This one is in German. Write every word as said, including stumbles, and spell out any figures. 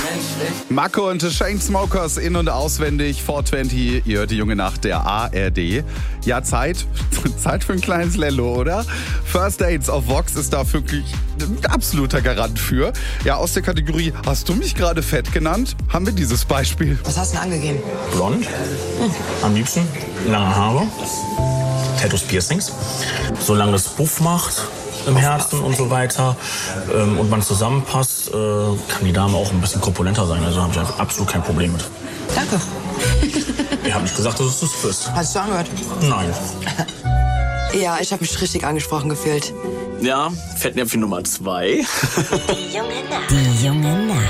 Marco und The Chainsmokers in- und auswendig, vier zwanzig, ihr hört die junge Nacht der A R D. Ja, Zeit, Zeit für ein kleines Lello, oder? First Dates auf Vox ist da wirklich ein absoluter Garant für. Ja, aus der Kategorie, hast du mich gerade fett genannt, haben wir dieses Beispiel. Was hast du denn angegeben? Blond, hm. am liebsten, lange Haare, Tattoos, Piercings, solange es Buff macht im Herzen und so weiter ähm, und man zusammenpasst, äh, kann die Dame auch ein bisschen korpulenter sein. Also habe ich einfach absolut kein Problem mit. Danke. Ich habe nicht gesagt, dass es das bist. Hast du angehört? Nein. Ja, ich habe mich richtig angesprochen gefühlt. Ja, Fettnäpfchen Nummer zwei. Die junge Nacht. Die junge Nacht.